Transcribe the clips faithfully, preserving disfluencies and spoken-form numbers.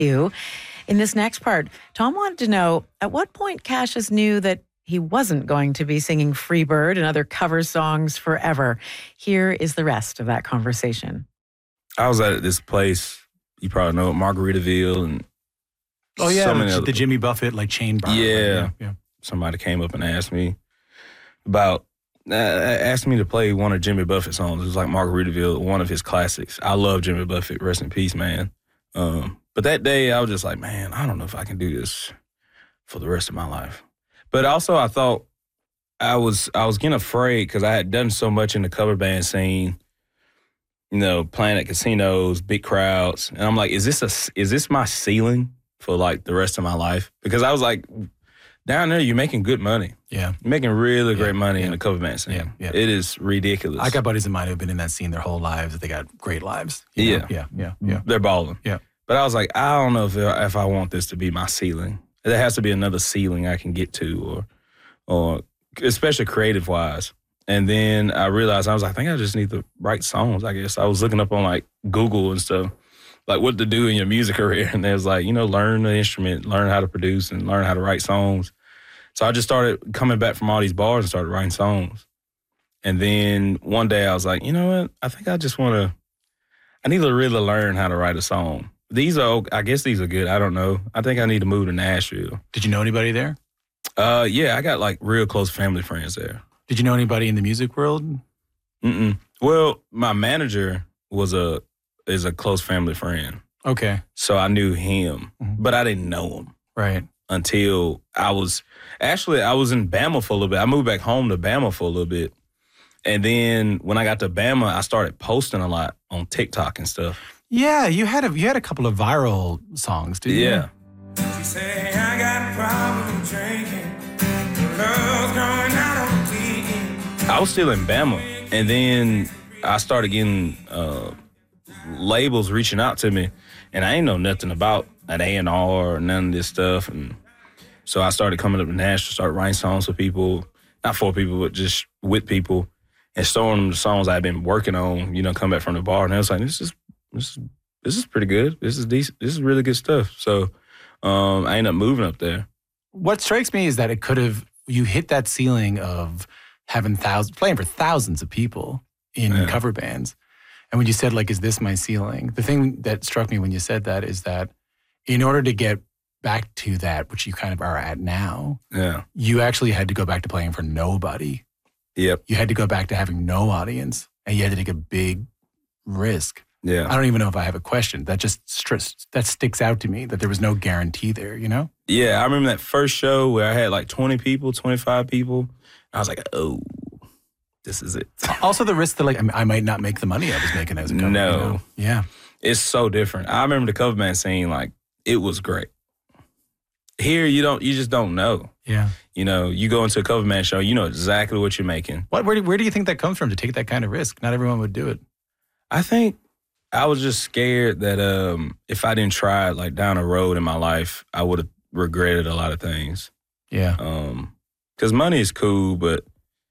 you. In this next part, Tom wanted to know, at what point Cassius knew that he wasn't going to be singing Freebird and other cover songs forever. Here is the rest of that conversation. I was at this place, you probably know it, Margaritaville. And oh, yeah, so the, many the other, Jimmy Buffett, like, chain bar. Yeah. yeah. yeah. Somebody came up and asked me about, uh, asked me to play one of Jimmy Buffett's songs. It was like Margaritaville, one of his classics. I love Jimmy Buffett, rest in peace, man. Um, but that day, I was just like, man, I don't know if I can do this for the rest of my life. But also, I thought I was I was getting afraid because I had done so much in the cover band scene, you know, playing at casinos, big crowds, and I'm like, is this a is this my ceiling for like the rest of my life? Because I was like, down there, you're making good money. Yeah, you're making really yeah. great money yeah. in the cover band scene. Yeah. Yeah. It is ridiculous. I got buddies of mine who've been in that scene their whole lives. They got great lives. You know? Yeah, yeah, yeah, yeah. They're balling. Yeah, but I was like, I don't know if if I want this to be my ceiling. There has to be another ceiling I can get to, or or especially creative-wise. And then I realized, I was like, I think I just need to write songs, I guess. I was looking up on, like, Google and stuff, like what to do in your music career. And there's like, you know, learn the instrument, learn how to produce, and learn how to write songs. So I just started coming back from all these bars and started writing songs. And then one day I was like, you know what? I think I just want to, I need to really learn how to write a song. These are, I guess these are good. I don't know. I think I need to move to Nashville. Did you know anybody there? Uh, yeah, I got like real close family friends there. Did you know anybody in the music world? Mm-mm. Well, my manager was a is a close family friend. Okay. So I knew him, mm-hmm. but I didn't know him. Right. Until I was, actually, I was in Bama for a little bit. I moved back home to Bama for a little bit. And then when I got to Bama, I started posting a lot on TikTok and stuff. Yeah, you had a you had a couple of viral songs, didn't you? Yeah. She say I got a problem drinking. Love's going out on the weekend. I was still in Bama, and then I started getting uh, labels reaching out to me, and I ain't know nothing about an A and R or none of this stuff. And so I started coming up to Nashville, started writing songs for people, not for people, but just with people, and showing them the songs I've been working on. You know, come back from the bar, and I was like, this is. This is this is pretty good. This is decent. This is really good stuff. So um, I ended up moving up there. What strikes me is that it could have you hit that ceiling of having thousands playing for thousands of people in yeah. cover bands, and when you said like, "Is this my ceiling?" The thing that struck me when you said that is that in order to get back to that, which you kind of are at now, yeah, you actually had to go back to playing for nobody. Yep, you had to go back to having no audience, and you had to take a big risk. Yeah. I don't even know if I have a question. That just stri- that sticks out to me, that there was no guarantee there, you know? Yeah, I remember that first show where I had like twenty people, twenty-five people. I was like, oh, this is it. Also the risk that like, I, mean, I might not make the money I was making as a cover. No. You know? Yeah. It's so different. I remember the cover band scene, like, it was great. Here, you don't, you just don't know. Yeah. You know, you go into a cover band show, you know exactly what you're making. What, where, do, where do you think that comes from to take that kind of risk? Not everyone would do it. I think I was just scared that um, if I didn't try it, like, down the road in my life, I would have regretted a lot of things. Yeah. Um, because money is cool, but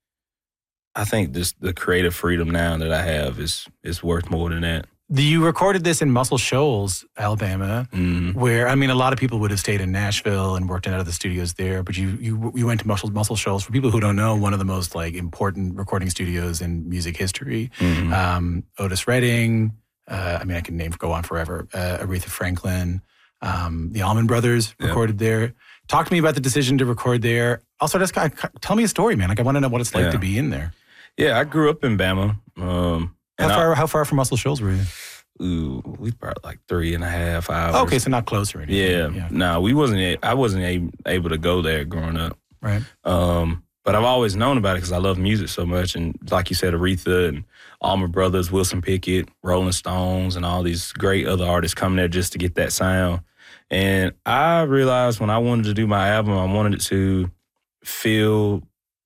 I think just the creative freedom now that I have is is worth more than that. You recorded this in Muscle Shoals, Alabama, mm-hmm. where, I mean, a lot of people would have stayed in Nashville and worked in out of the studios there, but you you you went to Muscle, Muscle Shoals. For people who don't know, one of the most, like, important recording studios in music history. Mm-hmm. Um, Otis Redding, uh, I mean, I can name go on forever, uh, Aretha Franklin, um, the Allman Brothers recorded yep. there. Talk to me about the decision to record there. Also, just tell me a story, man. Like, I want to know what it's like yeah. to be in there. Yeah, I grew up in Bama. Um, how far? I, how far from Muscle Shoals were you? Ooh, we probably like three and a half hours. Okay, so not close or anything. Yeah, yeah. no, nah, we wasn't. I wasn't able to go there growing up. Right. Um, but I've always known about it because I love music so much, and like you said, Aretha and Allman Brothers, Wilson Pickett, Rolling Stones, and all these great other artists coming there just to get that sound. And I realized when I wanted to do my album, I wanted it to feel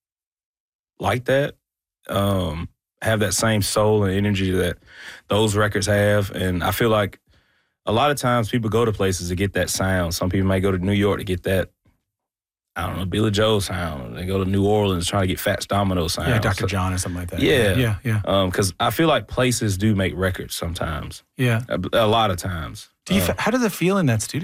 like that. Um, have that same soul and energy that those records have. And I feel like a lot of times people go to places to get that sound. Some people might go to New York to get that, I don't know, Billy Joel sound. They go to New Orleans trying to get Fats Domino sound. Yeah, Doctor So, John or something like that. Yeah. Yeah, yeah. Because um, I feel like places do make records sometimes. Yeah. A, a lot of times. Do you? Uh, fe- how does it feel in that studio?